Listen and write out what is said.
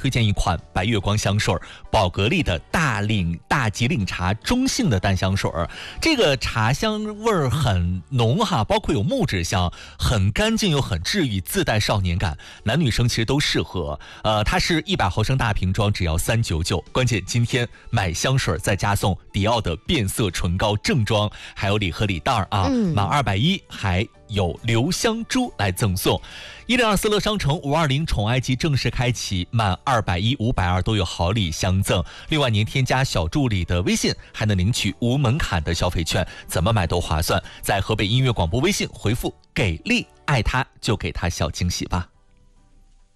推荐一款白月光香水，宝格丽的大吉岭茶中性的淡香水，这个茶香味儿很浓哈，包括有木质香，很干净又很治愈，自带少年感，男女生其实都适合。它是100毫升大瓶装，只要399。关键今天买香水再加送迪奥的变色唇膏正装，还有礼盒礼袋啊，满210还有留香珠来赠送。1024乐商城520宠爱季正式开启，满210、520都有好礼相赠。另外您添加小助理的微信，还能领取无门槛的消费券，怎么买都划算。在河北音乐广播微信回复给力爱他，就给他小惊喜吧。